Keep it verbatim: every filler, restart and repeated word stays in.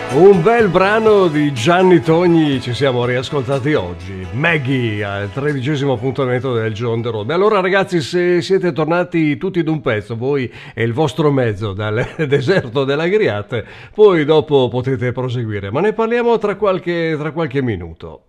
Un bel brano di Gianni Togni ci siamo riascoltati oggi. Maggie al tredicesimo appuntamento del Giorno de Robe. Allora ragazzi, se siete tornati tutti d'un pezzo, voi e il vostro mezzo dal deserto dell'Agriate, poi dopo potete proseguire, ma ne parliamo tra qualche, tra qualche minuto.